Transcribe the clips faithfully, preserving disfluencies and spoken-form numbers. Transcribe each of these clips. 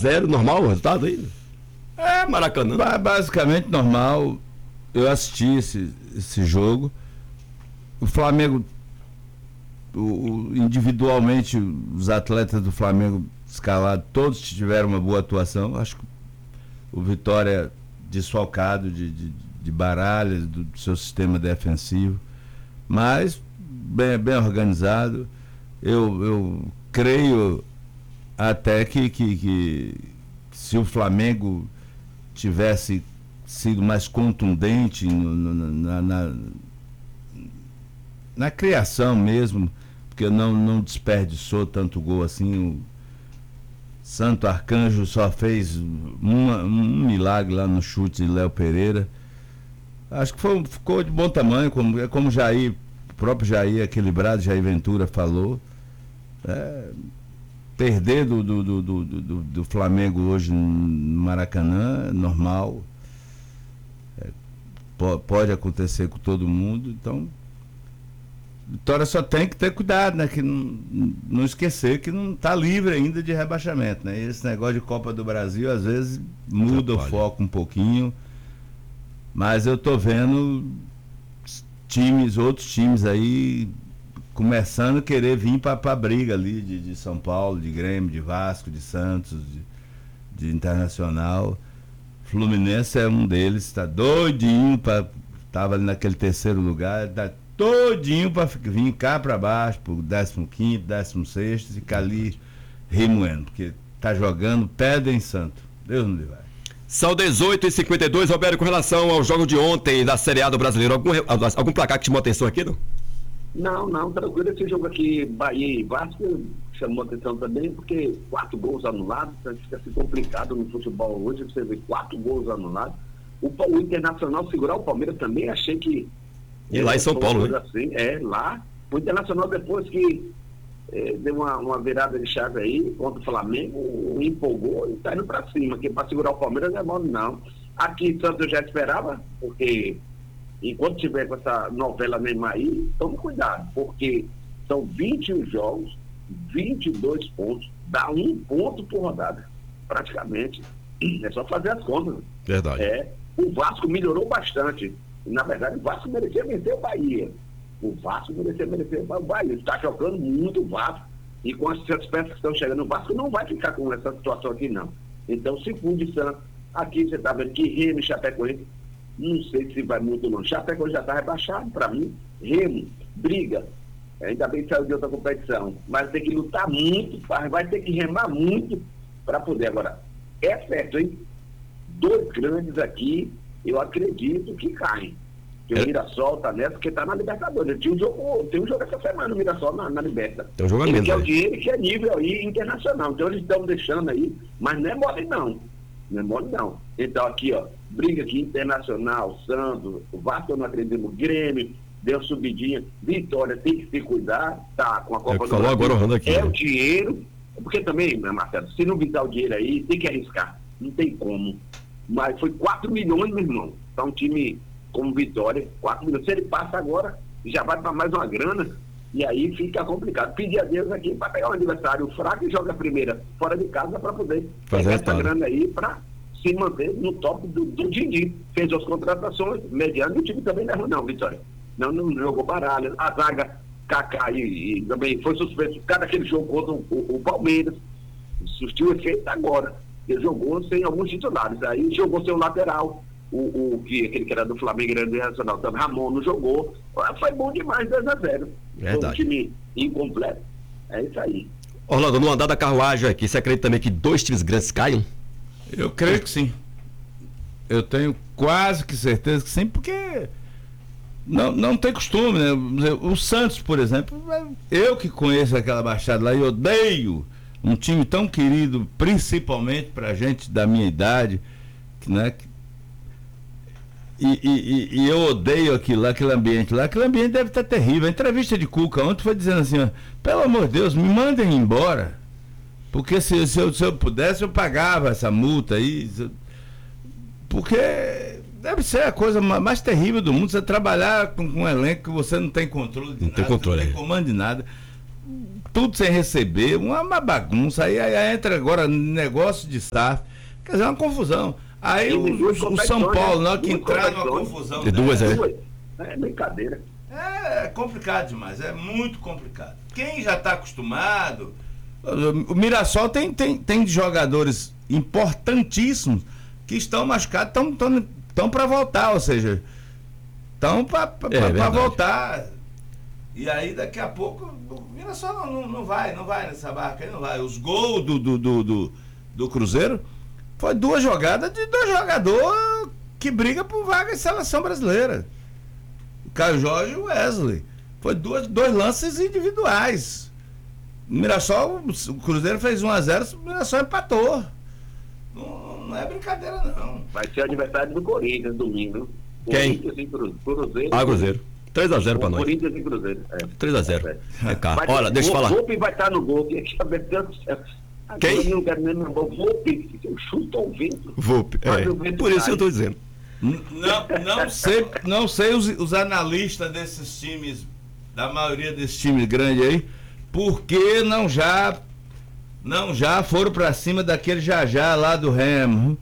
zero, normal o resultado aí? É, Maracanã. Basicamente normal. Eu assisti esse, esse jogo. O Flamengo, o, o, individualmente, os atletas do Flamengo escalados, todos tiveram uma boa atuação. Acho que o Vitória desfalcado de, de, de baralhas do, do seu sistema defensivo, mas bem, bem organizado. Eu, eu creio até que, que, que se o Flamengo tivesse sido mais contundente no, no, na, na, na criação mesmo, porque não, não desperdiçou tanto gol assim. O Santo Arcanjo só fez uma, um milagre lá no chute de Léo Pereira. Acho que foi, ficou de bom tamanho, como, como Jair, o próprio Jair equilibrado, Jair Ventura falou. É, perder do, do, do, do, do, do Flamengo hoje no Maracanã é normal. É, pode acontecer com todo mundo, então Vitória só tem que ter cuidado, né? Que não, não esquecer que não está livre ainda de rebaixamento, né? Esse negócio de Copa do Brasil às vezes muda o foco um pouquinho, mas eu tô vendo times, outros times aí começando a querer vir para a briga ali de, de São Paulo, de Grêmio, de Vasco, de Santos, de, de Internacional. Fluminense é um deles, está doidinho para, estava ali naquele terceiro lugar, está todinho para vir cá para baixo, pro décimo quinto, décimo sexto, e ficar ali remoendo, porque tá jogando pedra em santo. Deus não livre. São dezoito e cinquenta e dois, Roberto, com relação ao jogo de ontem da Série A do Brasileiro, algum, algum placar que chamou atenção aqui, não? Não, não, tranquilo. Esse jogo aqui, Bahia e Vasco, chamou atenção também, porque quatro gols anulados, fica assim complicado no futebol hoje, você vê quatro gols anulados. O, o Internacional segurar o Palmeiras também, achei que... E lá em São Paulo, né? Assim, é, lá. O Internacional, depois que é, deu uma, uma virada de chave aí contra o Flamengo, empolgou e tá indo pra cima, que para segurar o Palmeiras não é mole, não. Aqui, Santos eu já esperava, porque enquanto tiver com essa novela Neymar aí, tome cuidado, porque são vinte e um jogos, vinte e dois pontos, dá um ponto por rodada, praticamente. É só fazer as contas. Verdade. É, o Vasco melhorou bastante. Na verdade, o Vasco merecia vencer o Bahia. O Vasco merecia vencer o Bahia. Está jogando muito o Vasco. E com essas peças que estão chegando, o Vasco não vai ficar com essa situação aqui, não. Então, se funde Santos, aqui você está vendo que Remo e Chapecoense, não sei se vai muito longe. Chapecoense já está rebaixado, para mim. Remo, briga. Ainda bem que saiu de outra competição. Mas tem que lutar muito, vai ter que remar muito para poder. Agora, é certo, hein? Dois grandes aqui, eu acredito que caem. Que é. O Mirassol tá nessa, porque tá na Libertadores. Tinha um jogo, tem um jogo essa semana, o Mirassol na, na Liberta. Tem um jogo ele quer o dinheiro que é nível aí internacional. Então eles estão deixando aí, mas não é mole não. Não é mole não. Então aqui, ó, briga aqui Internacional, Santos, o Vasco eu não acredito no Grêmio, deu subidinha, Vitória tem que se cuidar, tá com a Copa é do falou Brasil. Agora rolando aqui, é né? O dinheiro, porque também, Marcelo, se não visar o dinheiro aí, tem que arriscar. Não tem como. Mas foi quatro milhões, meu irmão. Tá um time como Vitória, quatro milhões. Se ele passa agora, já vai para mais uma grana, e aí fica complicado. Pedir a Deus aqui para pegar um adversário fraco e joga a primeira fora de casa para poder fazer pegar essa grana aí para se manter no top do, do Dindi. Fez as contratações, mediano, e o time também não é ruim, não, Vitória. Não, não jogou baralho. A zaga, Kaká e, e também foi suspenso. Cada aquele jogo contra o, o, o Palmeiras, surtiu efeito agora. Ele jogou sem alguns titulares, aí jogou sem o lateral, o, o que, aquele que era do Flamengo e Grande Nacional, o Ramon não jogou, foi bom demais, dois a zero. Foi um time incompleto, é isso aí. Orlando, no andar da carruagem aqui, você acredita também que dois times grandes caiam? Eu creio que sim. Eu tenho quase que certeza que sim, porque não, não tem costume, né? O Santos, por exemplo, eu que conheço aquela baixada lá e odeio um time tão querido, principalmente pra gente da minha idade, né? E, e, e eu odeio aquilo lá, aquele ambiente lá. Aquele ambiente deve estar terrível. A entrevista de Cuca ontem foi dizendo assim, ó, pelo amor de Deus, me mandem embora. Porque se, se, eu, se eu pudesse, eu pagava essa multa aí. Porque deve ser a coisa mais terrível do mundo, você trabalhar com, com um elenco que você não tem controle de não nada, tem controle, não tem comando de nada. tudo sem receber, uma, uma bagunça. Aí, aí entra agora negócio de S A F. Quer dizer, é uma confusão. Aí o, o, o São Paulo, na hora que entrar numa confusão. De duas, né? é. É brincadeira. É complicado demais, é muito complicado. Quem já está acostumado. O Mirassol tem, tem, tem jogadores importantíssimos que estão machucados, estão para voltar, ou seja, estão para é, voltar. E aí daqui a pouco o Mirassol não, não, não vai, não vai nessa barca aí, não vai. Os gols do, do, do, do, do Cruzeiro foi duas jogadas de dois jogadores que brigam por vaga em seleção brasileira. O Caio Jorge e o Wesley. Foi duas, dois lances individuais. O Mirassol, o Cruzeiro fez um a zero, o Mirassol empatou. Não, não é brincadeira, não. Vai ser aniversário do Corinthians domingo. Quem? Corinthians e Cruzeiro. Ah, Cruzeiro. três a zero pra nós. Corinthians e Cruzeiro. É. três a zero. É, cara. Vai Olha, ter, deixa eu o falar. O Volpe vai estar no gol. Que é tanto certo. Quem? Eu não quero nem lembrar. O Volpe, eu chuto ao vento. Volpe, é. Por isso que eu tô dizendo. Não, não sei, não sei os, os analistas desses times, da maioria desses times grandes aí, por que não já não já foram pra cima daquele Jajá lá do Remo.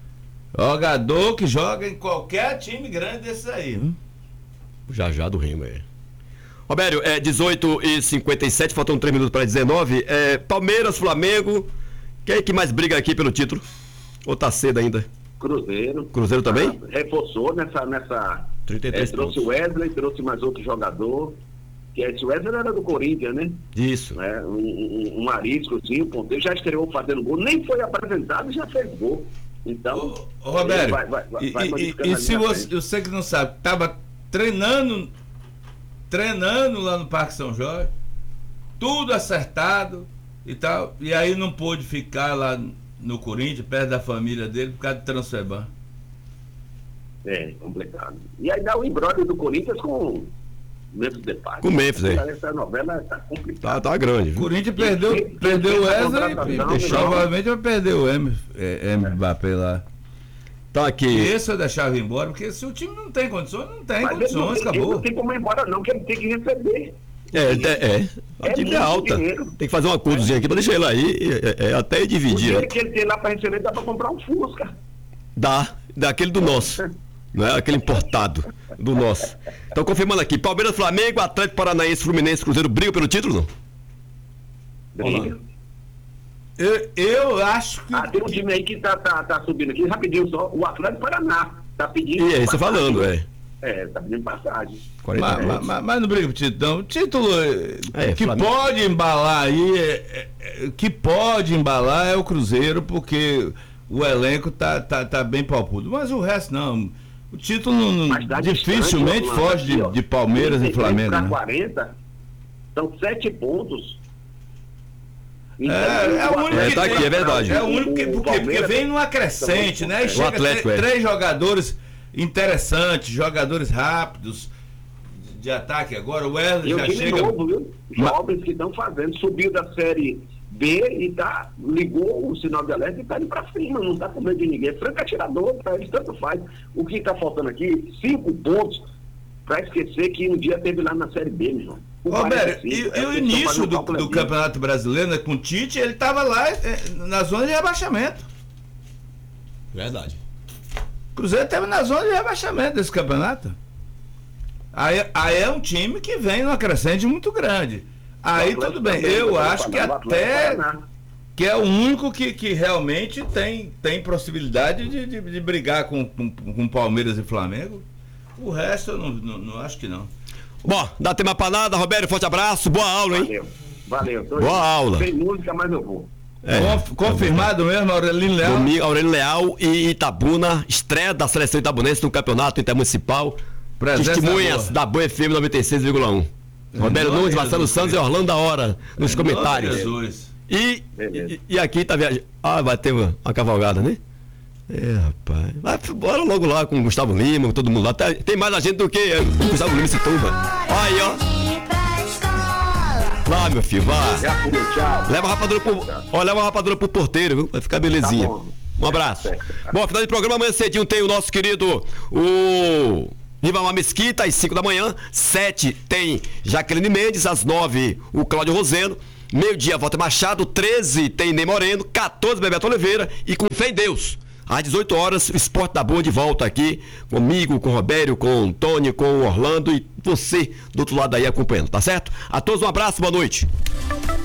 Jogador que joga em qualquer time grande desses aí. Hum? O Jajá do Remo, é. Robério, é dezoito e cinquenta e sete, faltam três minutos para dezenove. É, Palmeiras, Flamengo. Quem é que mais briga aqui pelo título? Ou tá cedo ainda? Cruzeiro. Cruzeiro também? Ah, reforçou nessa. nessa trinta e três é, trouxe o Wesley, trouxe mais outro jogador. Que esse Wesley era do Corinthians, né? Isso. É, um, um, um ariscozinho, um ponteiro, já estreou fazendo gol, nem foi apresentado e já fez gol. Então. Ô, ô Roberto, vai, vai, vai, e, vai e, e se você, você que não sabe, tava treinando, treinando lá no Parque São Jorge, tudo acertado e tal, e aí não pôde ficar lá no Corinthians, perto da família dele, por causa do transferban. É, complicado. E aí dá o imbróglio do Corinthians com Memphis Depay. Com o Memphis, é. Essa novela tá complicada. Tá, tá grande. O Corinthians perdeu, e, perdeu o Wesley e provavelmente vai perder o M, é, Mbappé lá. Tá aqui. E esse eu deixava embora, porque se o time não tem condições, não tem Mas condições, ele não tem, acabou. Ele não tem como ir embora não, que ele tem que receber. É, é, é. A É dívida é muito alta. dinheiro. Tem que fazer um acordozinho aqui pra deixar ele aí, é, é, até O dividir. dinheiro que ele tem lá pra receber dá pra comprar um Fusca. Dá, daquele do nosso. Não é aquele importado do nosso. Então, confirmando aqui: Palmeiras, Flamengo, Atlético Paranaense, Fluminense, Cruzeiro brigam pelo título, não? Briga. Eu, eu acho que. Ah, tem um time aí que tá, tá, tá subindo aqui, rapidinho só, o Atlético Paraná. Tá pedindo. E é isso falando, é. É, tá pedindo passagem. Mas, mas, mas, mas não briga pro título, não. O título É, que Flamengo. pode embalar aí, é, é, que pode embalar é o Cruzeiro, porque o elenco tá, tá, tá bem palpudo. Mas o resto não. O título não, Mas dá dificilmente distante, foge de, aqui, ó, de Palmeiras e trinta e três Flamengo. pra Né? quarenta, são sete pontos. Então, É, é o único É, que tá tem- aqui, é verdade. É o único que, O porque, porque Palmeiras- vem numa crescente, né? E O chega Atlético, três, é. três jogadores interessantes, jogadores rápidos de ataque agora. O Wesley E o já time chega. novo, viu? Jovens que estão fazendo, subiu da série B e tá, ligou o sinal de alerta e tá indo pra cima, não tá com medo de ninguém. Franca atirador, pra eles tanto faz. O que tá faltando aqui, cinco pontos, pra esquecer que um dia teve lá na série B, meu irmão. O Roberto, quarenta e, cinco, e é, o eles tão início fazendo do, cálculo do aqui. Campeonato Brasileiro, né, com o Tite, ele estava lá é, na zona de rebaixamento. Verdade. O Cruzeiro esteve na zona de rebaixamento desse campeonato. Aí, aí é um time que vem numa crescente muito grande. Aí O Atlético tudo bem, também, eu o acho que Atlético até Paraná. que é o único que, que realmente tem, tem possibilidade de, de, de brigar com, com, com Palmeiras e Flamengo. O resto eu não, não, não acho que não. Bom, dá tema pra nada, Roberto, forte abraço, boa aula, hein? Valeu, valeu. Tô Boa indo. aula. Sem música, mas eu vou. É. Conf- confirmado mesmo, Aurelino Leal? Domingo, Aurélio Leal e Itabuna, estreia da seleção itabunense no campeonato intermunicipal. Presença Testemunhas boa. da Boa F M noventa e seis vírgula um. Roberto nome Nunes, de Marcelo Jesus Santos e Cristo. Orlando da Hora nos Em nome de comentários. Jesus. E, Beleza. e, e aqui tá viajando. Ah, vai ter uma, uma cavalgada, né? É, rapaz. Vai, bora logo lá com o Gustavo Lima, com todo mundo lá. Tem, tem mais a gente do que é, o Gustavo Lima e Situba. Olha aí, ó. Lá, meu filho, vá. Já fui, tchau. Leva a rapadura pro. Ó, leva a rapadura pro porteiro, viu? Vai ficar belezinha. Tá bom. Um abraço. Bom, final de programa, amanhã cedinho tem o nosso querido. O. Ribamar Mesquita, às cinco da manhã. sete tem Jaqueline Mendes. Às nove, o Cláudio Roseno. Meio-dia, Walter Machado. treze tem Ney Moreno. quatorze, Bebeto Oliveira. E com fé em Deus, às dezoito horas, o Esporte da Boa de volta aqui, comigo, com o Robério, com o Tony, com o Orlando e você do outro lado aí acompanhando, tá certo? A todos um abraço, boa noite.